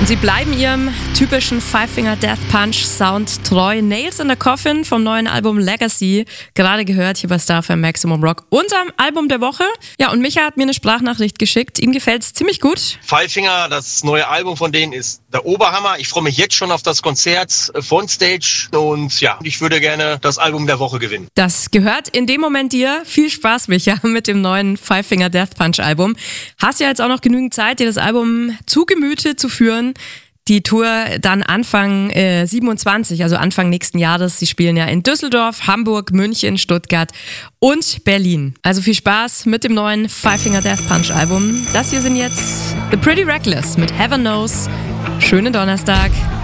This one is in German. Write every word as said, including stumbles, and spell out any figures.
Und sie bleiben ihrem typischen Five Finger Death Punch Sound treu. Nails in the Coffin vom neuen Album Legacy. Gerade gehört hier bei Star F M Maximum Rock. Unserem Album der Woche. Ja, und Micha hat mir eine Sprachnachricht geschickt. Ihm gefällt's ziemlich gut. Five Finger, das neue Album von denen ist der Oberhammer. Ich freue mich jetzt schon auf das Konzert von Stage. Und ja, ich würde gerne das Album der Woche gewinnen. Das gehört in dem Moment dir. Viel Spaß, Micha, mit dem neuen Five Finger Death Punch Album. Hast ja jetzt auch noch genügend Zeit, dir das Album zu Gemüte zu führen. Die Tour dann Anfang äh, siebenundzwanzig, also Anfang nächsten Jahres. Sie spielen ja in Düsseldorf, Hamburg, München, Stuttgart und Berlin. Also viel Spaß mit dem neuen Five Finger Death Punch Album. Das hier sind jetzt The Pretty Reckless mit Heaven Knows. Schönen Donnerstag.